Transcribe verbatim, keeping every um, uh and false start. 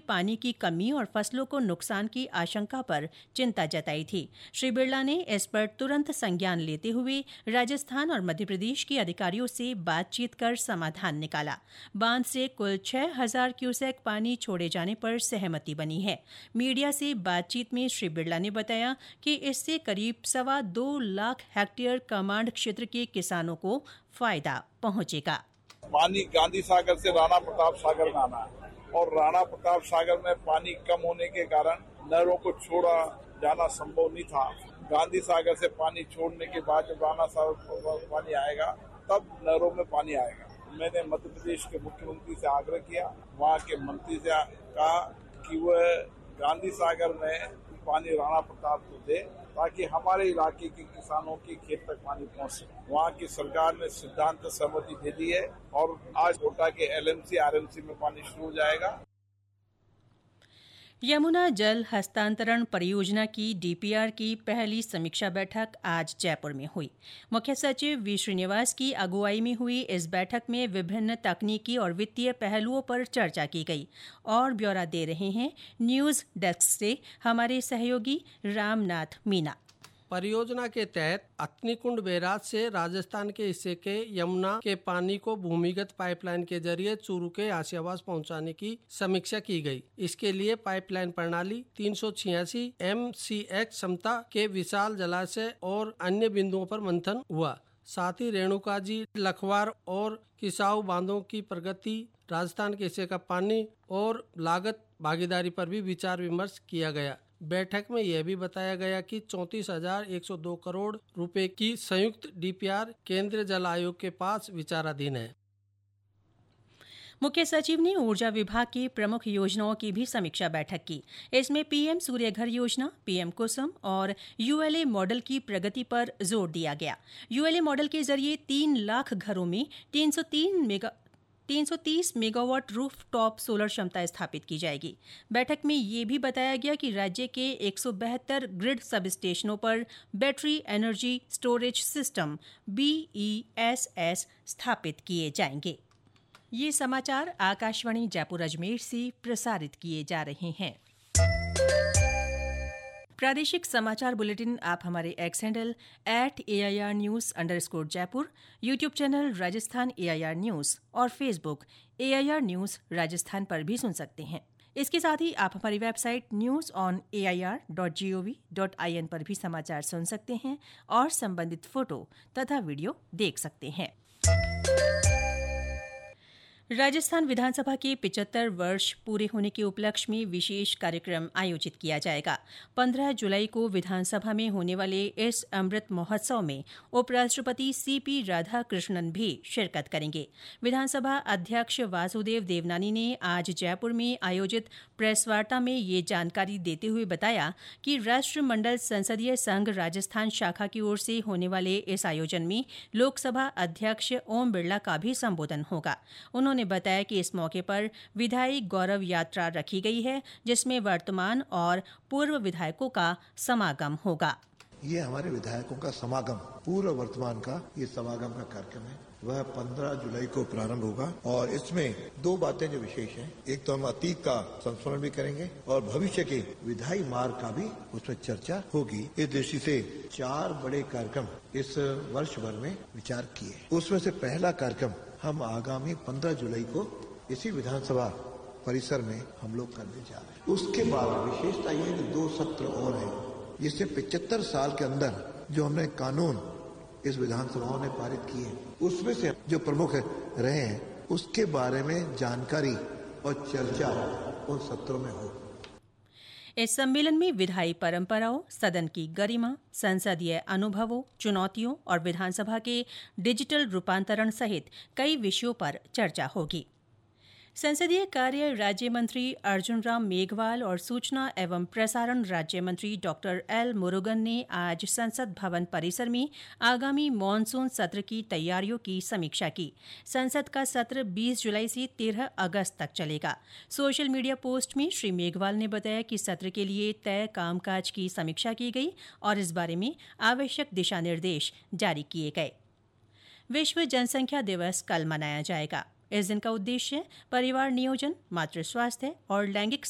पानी की कमी और फसलों को नुकसान की आशंका पर चिंता जताई थी। श्री बिरला ने इस पर तुरंत संज्ञान लेते हुए राजस्थान और मध्य प्रदेश के अधिकारियों से बातचीत कर समाधान निकाला। बांध से कुल छह हजार क्यूसेक पानी छोड़े जाने पर सहमति बनी है। मीडिया से बातचीत में श्री बिरला ने बताया कि इससे करीब सवा दो लाख हेक्टेयर कमांड क्षेत्र के किसानों को फायदा पहुंचेगा। पानी गांधी सागर से राणा प्रताप सागर में आना है और राणा प्रताप सागर में पानी कम होने के कारण नहरों को छोड़ा जाना संभव नहीं था। गांधी सागर से पानी छोड़ने के बाद जब राणा सागर पर पानी आएगा तब नहरों में पानी आएगा। मैंने मध्य प्रदेश के मुख्यमंत्री से आग्रह किया, वहाँ के मंत्री से कहा कि वह गांधी सागर में पानी राणा प्रताप को दे ताकि हमारे इलाके के किसानों के खेत तक पानी पहुंच सके। वहाँ की सरकार ने सिद्धांत सहमति दे दी है और आज कोटा के एलएमसी आरएमसी में पानी शुरू हो जाएगा। यमुना जल हस्तांतरण परियोजना की डीपीआर की पहली समीक्षा बैठक आज जयपुर में हुई। मुख्य सचिव वी श्रीनिवास की अगुवाई में हुई इस बैठक में विभिन्न तकनीकी और वित्तीय पहलुओं पर चर्चा की गई। और ब्यौरा दे रहे हैं न्यूज डेस्क से हमारे सहयोगी रामनाथ मीना। परियोजना के तहत अग्निकुंड बैराज से राजस्थान के हिस्से के यमुना के पानी को भूमिगत पाइपलाइन के जरिए चूरू के आसियावास पहुंचाने की समीक्षा की गई। इसके लिए पाइपलाइन प्रणाली तीन सौ छियासी एम सी एक्स क्षमता के विशाल जलाशय और अन्य बिंदुओं पर मंथन हुआ। साथ ही रेणुका जी, लखवार और किसाऊ बांधों की प्रगति, राजस्थान के हिस्से का पानी और लागत भागीदारी पर भी विचार विमर्श किया गया। बैठक में यह भी बताया गया कि चौंतीस हजार एक सौ दो करोड़ रुपए की संयुक्त डीपीआर केंद्रीय जल आयोग के पास विचाराधीन है। मुख्य सचिव ने ऊर्जा विभाग की प्रमुख योजनाओं की भी समीक्षा बैठक की। इसमें पीएम सूर्यघर योजना, पीएम कुसुम और यूएलए मॉडल की प्रगति पर जोर दिया गया। यूएलए मॉडल के जरिए तीन लाख घरों में तीन सौ तीन मेगा तीन सौ तीस मेगावाट रूफटॉप सोलर क्षमता स्थापित की जाएगी। बैठक में ये भी बताया गया कि राज्य के एक सौ बहत्तर ग्रिड सब स्टेशनों पर battery energy storage system B E S S स्थापित किए जाएंगे। ये समाचार आकाशवाणी जयपुर अजमेर से प्रसारित किए जा रहे हैं। प्रादेशिक समाचार बुलेटिन आप हमारे x handle at A I R news under score Jaipur, YouTube channel Rajasthan A I R news और Facebook A I R news Rajasthan पर भी सुन सकते हैं। इसके साथ ही आप हमारी website news on A I R dot G O V dot I N पर भी समाचार सुन सकते हैं और संबंधित फोटो तथा वीडियो देख सकते हैं। राजस्थान विधानसभा के पिचहत्तर वर्ष पूरे होने के उपलक्ष्य में विशेष कार्यक्रम आयोजित किया जाएगा। पंद्रह जुलाई को विधानसभा में होने वाले इस अमृत महोत्सव में उपराष्ट्रपति सीपी राधाकृष्णन भी शिरकत करेंगे। विधानसभा अध्यक्ष वासुदेव देवनानी ने आज जयपुर में आयोजित प्रेस वार्ता में ये जानकारी देते हुए बताया कि राष्ट्रमंडल संसदीय संघ राजस्थान शाखा की ओर से होने वाले इस आयोजन में लोकसभा अध्यक्ष ओम बिरला का भी संबोधन होगा। उन्होंने बताया कि इस मौके पर विधायी गौरव यात्रा रखी गई है, जिसमें वर्तमान और पूर्व विधायकों का समागम होगा। ये हमारे विधायकों का समागम, पूर्व वर्तमान का ये समागम का कार्यक्रम है। वह पंद्रह जुलाई को प्रारंभ होगा और इसमें दो बातें जो विशेष हैं, एक तो हम अतीत का संस्मरण भी करेंगे और भविष्य के विधायी मार्ग का भी उसमें चर्चा होगी। इस दृष्टि से चार बड़े कार्यक्रम इस वर्ष भर में विचार किए। उसमें से पहला कार्यक्रम हम आगामी पंद्रह जुलाई को इसी विधानसभा परिसर में हम लोग करने जा रहे हैं। उसके बाद विशेषता यह है कि दो सत्र और हैं, जिससे पिचहत्तर साल के अंदर जो हमने कानून इस विधानसभाओं ने पारित किए, उसमें से जो प्रमुख रहे हैं उसके बारे में जानकारी और चर्चा उन सत्रों में हो। इस सम्मेलन में विधायी परंपराओं, सदन की गरिमा, संसदीय अनुभवों, चुनौतियों और विधानसभा के डिजिटल रूपांतरण सहित कई विषयों पर चर्चा होगी। संसदीय कार्य राज्य मंत्री अर्जुन राम मेघवाल और सूचना एवं प्रसारण राज्य मंत्री डॉक्टर एल मुरुगन ने आज संसद भवन परिसर में आगामी मानसून सत्र की तैयारियों की समीक्षा की। संसद का सत्र बीस जुलाई से तेरह अगस्त तक चलेगा। सोशल मीडिया पोस्ट में श्री मेघवाल ने बताया कि सत्र के लिए तय कामकाज की समीक्षा की गई और इस बारे में आवश्यक दिशा निर्देश जारी किए गए। विश्व जनसंख्या दिवस कल मनाया जाएगा। इस दिन का उद्देश्य परिवार नियोजन, मातृ स्वास्थ्य और लैंगिक